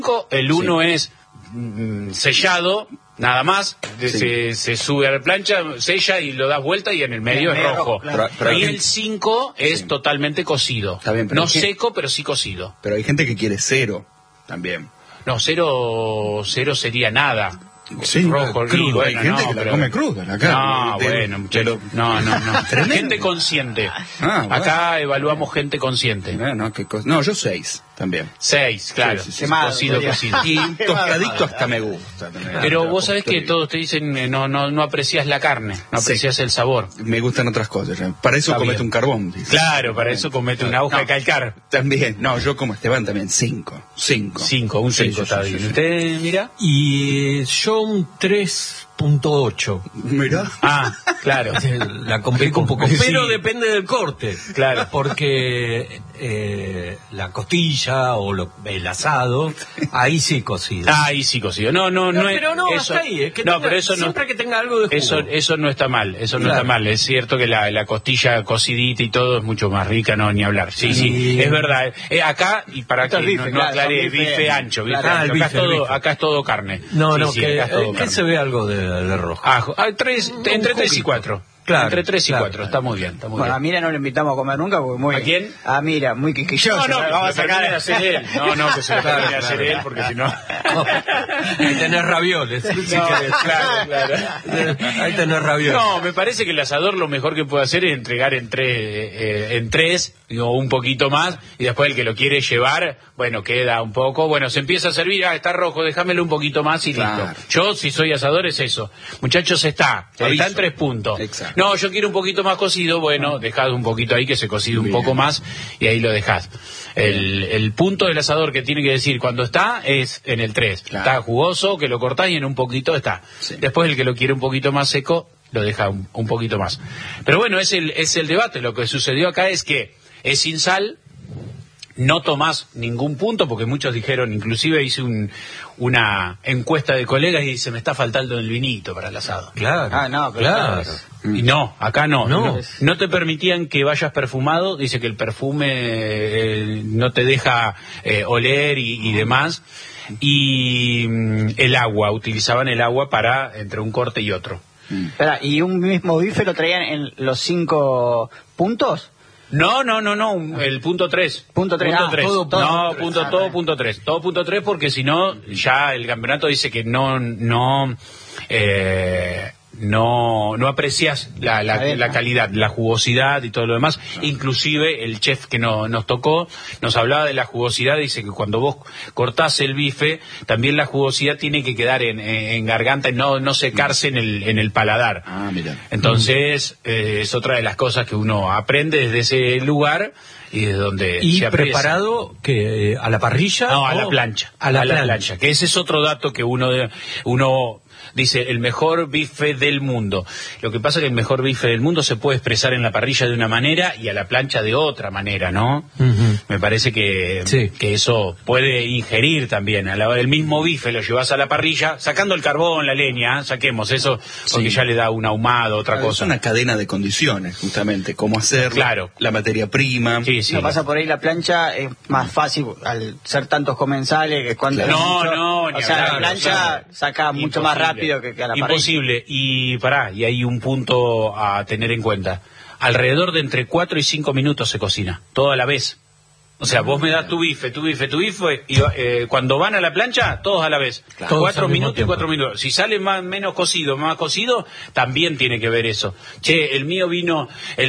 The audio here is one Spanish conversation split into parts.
El 1 es sellado, nada más, se sube a la plancha, sella y lo das vuelta y en el medio es rojo. Claro. Y el 5 es totalmente cocido. Está bien, pero no seco, pero sí cocido. Pero hay gente que quiere 0 también. No, 0 sería nada. Sí, rojo, crudo. bueno, Hay gente no, que la pero... come cruda, la carne. No, bueno, muchachos. No. Gente consciente. Bueno. Acá evaluamos gente consciente. No, yo 6 también. 6, claro. Sí. Cocido. Y un tostadito hasta me gusta. Pero vos sabés que todos te dicen no aprecias la carne, no aprecias el sabor. Me gustan otras cosas. Para eso comete un carbón. Dice. Claro, para eso comete una hoja de calcar. También. No, yo como Esteban también 5. 5. Un 5 está bien. ¿Usted mira? Y yo un 3.8. Mirá. Ah, claro. La complico un poco. Sí. Pero depende del corte. Claro. Porque la costilla o el asado, ahí sí cocido. Ahí sí cocido. No, pero no, eso, hasta ahí. Es que no, tenga, pero eso siempre que tenga algo de jugo. Eso no está mal. Eso no está mal. Es cierto que la costilla cocidita y todo es mucho más rica, no ni hablar. Sí, es verdad. Acá, y para que no aclare, bife ancho. Acá es todo carne. Que se ve algo de rojo. Entre 3 y 4. Claro, entre 3 y 4, está muy bien. Bueno, a Mira no le invitamos a comer nunca porque muy... ¿A quién? A Mira, muy quisquilloso. Vamos a sacar a hacer él. Que se lo termine a hacer él, porque si no... Ahí tenés ravioles. Claro. Ahí tenés ravioles. No, me parece que el asador lo mejor que puede hacer es entregar en 3 o un poquito más, y después el que lo quiere llevar, bueno, queda un poco, bueno, se empieza a servir, está rojo, déjamelo un poquito más y listo. Yo, si soy asador, es eso. Muchachos, está en 3 puntos. Exacto. No, yo quiero un poquito más cocido, bueno, dejad un poquito ahí que se cocide un poco más y ahí lo dejás. El punto del asador que tiene que decir cuando está es en el 3. Claro. Está jugoso, que lo cortás y en un poquito está. Sí. Después el que lo quiere un poquito más seco, lo deja un poquito más. Pero bueno, es el debate. Lo que sucedió acá es que es sin sal, no tomás ningún punto, porque muchos dijeron, inclusive hice una encuesta de colegas y dice, me está faltando el vinito para el asado. Claro. Claro. Y no, acá no te permitían que vayas perfumado, dice que el perfume no te deja oler y demás, y el agua, utilizaban el agua para entre un corte y otro. Espera, ¿y un mismo bife lo traían en los 5 puntos? No, el punto 3. Punto 3. Todo punto 3. Todo punto 3 porque si no, ya el campeonato dice que no aprecias la calidad, la jugosidad y todo lo demás. Inclusive el chef que nos tocó nos hablaba de la jugosidad, dice que cuando vos cortás el bife, también la jugosidad tiene que quedar en garganta y no secarse en el paladar. Mira. Entonces es otra de las cosas que uno aprende desde ese lugar y desde donde ¿Y se aprecia. preparado que a la parrilla? No, a la plancha. A la plancha. Que ese es otro dato que uno dice, el mejor bife del mundo. Lo que pasa es que el mejor bife del mundo se puede expresar en la parrilla de una manera y a la plancha de otra manera, ¿no? Me parece que eso puede ingerir también. A la hora del mismo bife lo llevas a la parrilla, sacando el carbón, la leña, saquemos eso, porque ya le da un ahumado, otra cosa. Es una cadena de condiciones, justamente, cómo hacerlo, la materia prima. Sí. No pasa por ahí la plancha, es más fácil al ser tantos comensales que cuando la plancha saca mucho más rápido que a la parrilla. Imposible. Y hay un punto a tener en cuenta. Alrededor de entre 4 y 5 minutos se cocina, todo a la vez. O sea, vos me das tu bife, y cuando van a la plancha, todos a la vez. 4 minutos y 4 minutos. Si sale menos cocido, más cocido, también tiene que ver eso. Che, el mío vino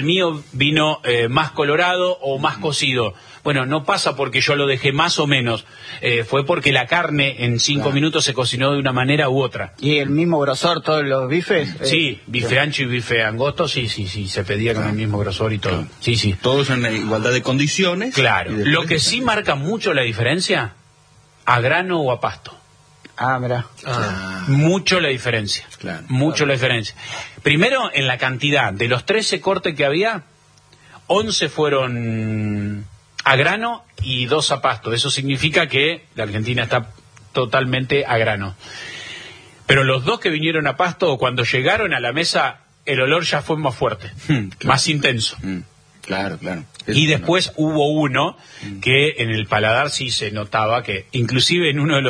más colorado o más cocido. Bueno, no pasa porque yo lo dejé más o menos. Fue porque la carne en 5 minutos se cocinó de una manera u otra. ¿Y el mismo grosor todos los bifes? Sí, bife ancho y bife angosto, sí, se pedía con el mismo grosor y todo. Sí. Todos en igualdad de condiciones. Claro. Lo que sí marca mucho la diferencia, a grano o a pasto. Mirá. Mucho la diferencia. Claro. La diferencia. Primero, en la cantidad. De los 13 cortes que había, 11 fueron a grano y 2 a pasto. Eso significa que la Argentina está totalmente a grano. Pero los 2 que vinieron a pasto, cuando llegaron a la mesa, el olor ya fue más fuerte, más intenso. Claro. Y después hubo uno que en el paladar sí se notaba que, inclusive en uno de los